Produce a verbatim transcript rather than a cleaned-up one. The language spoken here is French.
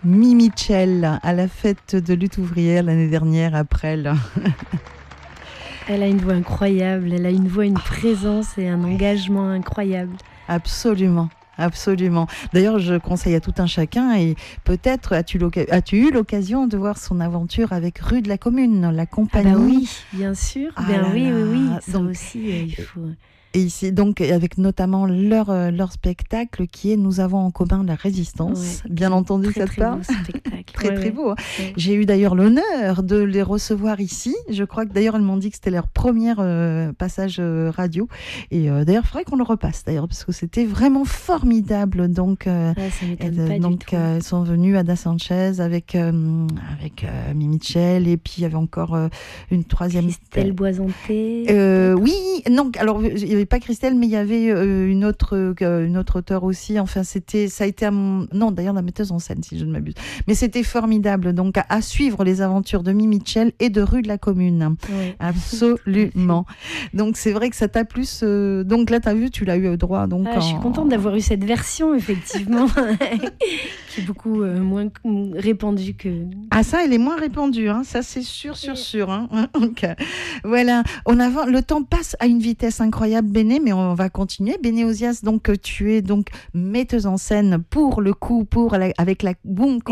Mie Mitchell à la fête de lutte ouvrière l'année dernière à Presles. Elle a une voix incroyable, elle a une voix, une présence et un engagement incroyable. Absolument. Absolument. D'ailleurs, je conseille à tout un chacun et peut-être as-tu, as-tu eu l'occasion de voir son aventure avec Rue de la Commune, la compagnie. Ah bah oui, bien sûr. Ah ben là oui, là. oui, oui. Ça Donc, aussi, euh, il faut. Et ici, donc, avec notamment leur, euh, leur spectacle qui est Nous avons en commun la résistance. Ouais, Bien entendu, très, ça te très parle. beau spectacle. Très, ouais, très ouais. beau. Hein. Ouais. J'ai eu d'ailleurs l'honneur de les recevoir ici. Je crois que d'ailleurs, elles m'ont dit que c'était leur premier euh, passage euh, radio. Et euh, d'ailleurs, il faudrait qu'on le repasse, d'ailleurs, parce que c'était vraiment formidable. Donc, euh, Ouais, ça m'étonne elles, pas donc du tout. euh, elles sont venues, Ada Sanchez, avec, euh, avec euh, Mie Mitchell. Et puis, il y avait encore euh, une troisième. Christelle Boisanté. Euh, oui, non, alors il n'y avait pas Christelle, mais il y avait euh, une autre, euh, une autre auteure aussi. Enfin, c'était, ça a été, à mon... non, d'ailleurs la metteuse en scène, si je ne m'abuse. Mais c'était formidable. Donc, à, à suivre les aventures de Mie Mitchell et de Rue de la Commune. Ouais. Absolument. Donc, c'est vrai que ça t'a plus. Euh... Donc là, t'as vu, tu l'as eu au droit. Donc, ah, en... je suis contente d'avoir eu cette version, effectivement, qui est beaucoup euh, moins répandue que. Ah, ça, elle est moins répandue, hein. Ça, c'est sûr, sûr, sûr. Hein. Donc, euh, voilà. On avance, le temps passe à une vitesse incroyable, Béné, mais on va continuer. Béné Ozias, donc, tu es donc metteuse en scène pour le coup, pour la, avec la boom